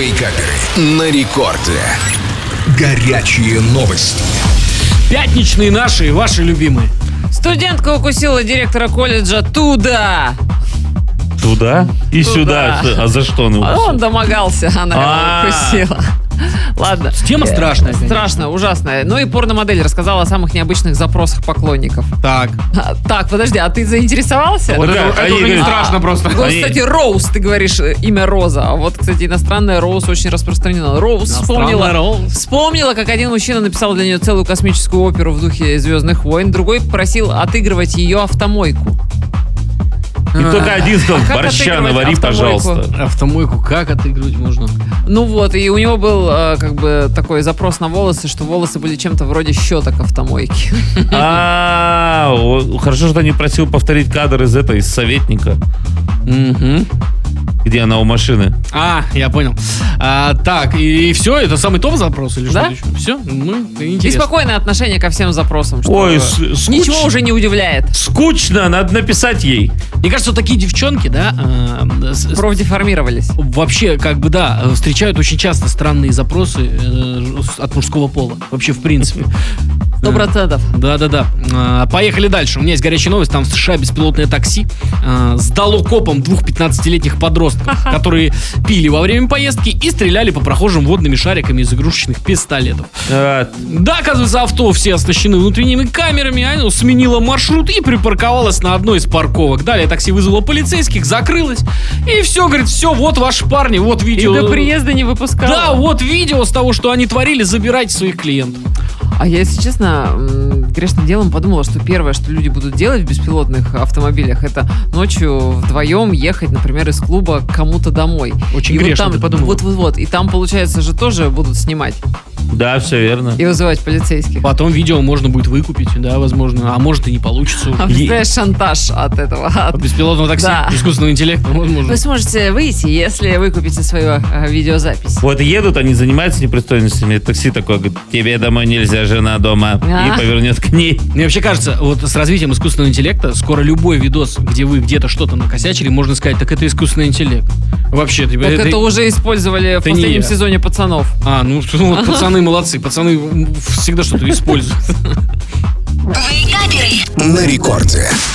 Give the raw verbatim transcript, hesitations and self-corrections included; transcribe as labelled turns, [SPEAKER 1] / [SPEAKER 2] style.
[SPEAKER 1] Вейкаперы на рекорде. Горячие новости.
[SPEAKER 2] Пятничные наши и ваши любимые.
[SPEAKER 3] Студентка укусила директора колледжа туда.
[SPEAKER 4] Туда и
[SPEAKER 3] Туда.
[SPEAKER 4] сюда. А за что он
[SPEAKER 3] А
[SPEAKER 4] укусил?
[SPEAKER 3] он домогался, она
[SPEAKER 4] А.
[SPEAKER 3] его укусила. Ладно.
[SPEAKER 2] Тема страшная, конечно.
[SPEAKER 3] Страшно, ужасная. Ну и порномодель рассказала о самых необычных запросах поклонников.
[SPEAKER 2] Так.
[SPEAKER 3] А, так, подожди, а ты заинтересовался?
[SPEAKER 2] Вот
[SPEAKER 4] Да,
[SPEAKER 2] это,
[SPEAKER 4] они
[SPEAKER 2] это уже не
[SPEAKER 4] говорят,
[SPEAKER 2] страшно просто.
[SPEAKER 3] Вот,
[SPEAKER 4] Они-
[SPEAKER 3] кстати, Роуз, ты говоришь э, имя Роза. А вот, кстати, иностранная Роуз очень распространена. Роуз
[SPEAKER 2] Иностранная
[SPEAKER 3] вспомнила,
[SPEAKER 2] Роуз.
[SPEAKER 3] вспомнила, как один мужчина написал для нее целую космическую оперу в духе «Звездных войн», другой просил отыгрывать ее автомойку.
[SPEAKER 4] И только один сказал,
[SPEAKER 3] А как
[SPEAKER 4] борща
[SPEAKER 3] отыгрывать
[SPEAKER 4] навари,
[SPEAKER 3] автомойку?
[SPEAKER 4] пожалуйста.
[SPEAKER 2] Автомойку как отыгрывать можно?
[SPEAKER 3] Ну вот, и у него был э, как бы такой запрос на волосы, что волосы были чем-то вроде щеток автомойки.
[SPEAKER 4] А, о, хорошо, что не просил повторить кадр из этого, из «Советника»,
[SPEAKER 2] Угу.
[SPEAKER 4] где она у машины.
[SPEAKER 2] А, я понял. А, так, и, и все, это самый топ запрос или
[SPEAKER 3] Да?
[SPEAKER 2] что-то еще? Все? Ну, это интересно.
[SPEAKER 3] Беспокойное отношение ко всем запросам. Что
[SPEAKER 4] Ой, с- скуч-
[SPEAKER 3] ничего уже не удивляет.
[SPEAKER 4] Скучно, надо написать ей.
[SPEAKER 2] Мне кажется, вот такие девчонки, да, а, с- с-
[SPEAKER 3] Профдеформировались.
[SPEAKER 2] вообще, как бы, да, встречают очень часто странные запросы э, с- от мужского пола. Вообще, в принципе.
[SPEAKER 3] Сто процентов.
[SPEAKER 2] Да-да-да. А, Поехали дальше. У меня есть горячая новость. Там в США беспилотное такси а, сдало копам двух пятнадцатилетних подростков, которые пили во время поездки и стреляли по прохожим водными шариками из игрушечных пистолетов.
[SPEAKER 4] А,
[SPEAKER 2] Да, оказывается, авто все оснащены внутренними камерами. Оно сменило маршрут и припарковалось на одной из парковок. Далее такси вызвало полицейских, закрылось. И все, говорит, все, вот ваши парни, вот
[SPEAKER 3] И
[SPEAKER 2] видео.
[SPEAKER 3] до приезда не выпускала.
[SPEAKER 2] Да, вот видео с того, что они творили, забирайте своих клиентов.
[SPEAKER 3] А я, если честно, м, грешным делом подумала, что первое, что люди будут делать в беспилотных автомобилях, это ночью вдвоем ехать, например, из клуба к кому-то домой.
[SPEAKER 2] Очень
[SPEAKER 3] И вот
[SPEAKER 2] грешно
[SPEAKER 3] там,
[SPEAKER 2] ты подумала.
[SPEAKER 3] Вот-вот-вот. И там, получается, же тоже будут снимать
[SPEAKER 4] да, все верно.
[SPEAKER 3] и вызывать полицейских.
[SPEAKER 2] Потом видео можно будет выкупить, да, возможно. А может и не получится.
[SPEAKER 3] А представляешь, шантаж от этого. от-
[SPEAKER 2] От беспилотного такси,
[SPEAKER 3] Да.
[SPEAKER 2] искусственного интеллекта, возможно.
[SPEAKER 3] Вы сможете выйти, если вы купите свою э, видеозапись.
[SPEAKER 4] Вот едут, они занимаются непристойностями. Такси такое говорит, тебе домой нельзя, жена дома.
[SPEAKER 3] А.
[SPEAKER 4] И повернет к ней.
[SPEAKER 2] Мне вообще кажется, вот с развитием искусственного интеллекта скоро любой видос, где вы где-то что-то накосячили, можно сказать, так это искусственный интеллект. Вообще,
[SPEAKER 3] Так это,
[SPEAKER 2] это-
[SPEAKER 3] уже использовали в
[SPEAKER 2] это не
[SPEAKER 3] последнем
[SPEAKER 2] я.
[SPEAKER 3] сезоне «Пацанов».
[SPEAKER 2] А, ну вот пацаны молодцы, пацаны м, всегда что-то используют.
[SPEAKER 1] На рекорде.